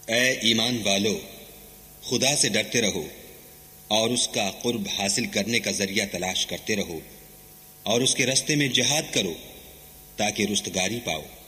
ए ईमान वालो, खुदा से डरते रहो और उसका कुर्ब हासिल करने का जरिया तलाश करते रहो और उसके रास्ते में जिहाद करो ताकि रुस्तगारी पाओ।